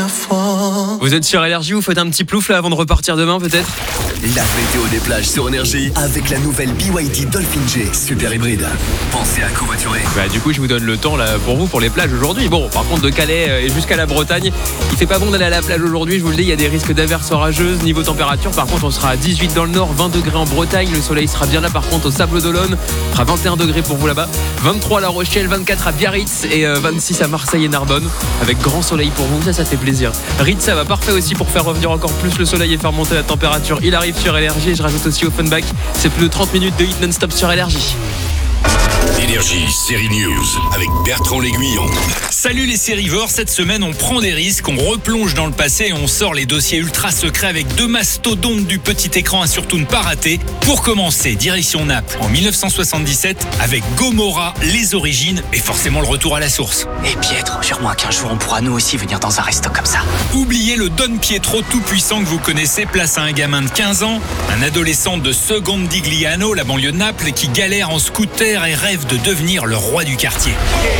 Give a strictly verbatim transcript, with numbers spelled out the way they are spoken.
Vous êtes sur Énergie, vous faites un petit plouf là avant de repartir demain peut-être? La météo des plages sur Énergie avec la nouvelle B Y D Dolphin G super hybride. Pensez à covoiturer. Bah du coup je vous donne le temps là pour vous pour les plages aujourd'hui. Bon par contre de Calais et jusqu'à la Bretagne, il fait pas bon d'aller à la plage aujourd'hui, je vous le dis, il y a des risques d'averses orageuses. Niveau température par contre on sera à dix-huit dans le nord, vingt degrés en Bretagne, le soleil sera bien là par contre au Sable d'Olonne, il fera vingt et un degrés pour vous là-bas, vingt-trois à La Rochelle, vingt-quatre à Biarritz et vingt-six à Marseille et Narbonne avec grand soleil pour vous, ça ça fait plaisir. Ritz ça va parfait aussi pour faire revenir encore plus le soleil et faire monter la température. Il arrive sur Énergie et je rajoute aussi Offenbach. C'est plus de trente minutes de hit non-stop sur Énergie. Énergie série News avec Bertrand L'Aiguillon. Salut les sérivores, cette semaine on prend des risques, on replonge dans le passé et on sort les dossiers ultra secrets avec deux mastodontes du petit écran à surtout ne pas rater. Pour commencer, direction Naples en dix-neuf cent soixante-dix-sept avec Gomorrah, les origines et forcément le retour à la source. Et Pietro, jure-moi qu'un jour on pourra nous aussi venir dans un resto comme ça. Oubliez le Don Pietro tout puissant que vous connaissez, place à un gamin de quinze ans, un adolescent de Secondigliano, la banlieue de Naples, qui galère en scooter et rêve de devenir le roi du quartier.